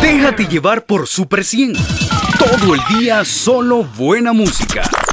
Déjate llevar por Super 100. Todo el día solo buena música.